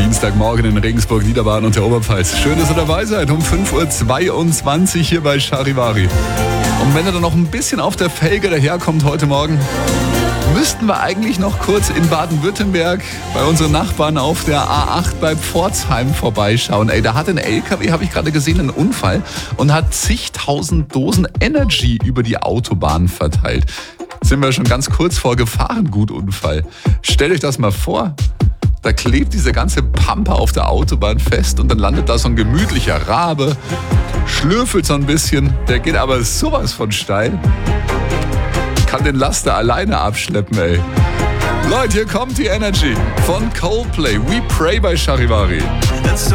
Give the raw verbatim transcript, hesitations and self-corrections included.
Dienstagmorgen in Regensburg, Niederbaden und der Oberpfalz. Schön, dass ihr dabei seid um fünf Uhr zweiundzwanzig hier bei Charivari. Und wenn ihr dann noch ein bisschen auf der Felge daherkommt heute Morgen, müssten wir eigentlich noch kurz in Baden-Württemberg bei unseren Nachbarn auf der A acht bei Pforzheim vorbeischauen. Ey, da hat ein L K W, habe ich gerade gesehen, einen Unfall und hat zigtausend Dosen Energy über die Autobahn verteilt. Sind wir schon ganz kurz vor Gefahrengutunfall. Stellt euch das mal vor. Da klebt diese ganze Pampe auf der Autobahn fest und dann landet da so ein gemütlicher Rabe, schlürfelt so ein bisschen, der geht aber sowas von steil. Kann den Laster alleine abschleppen, ey. Leute, hier kommt die Energy von Coldplay. We Pray bei Charivari. It's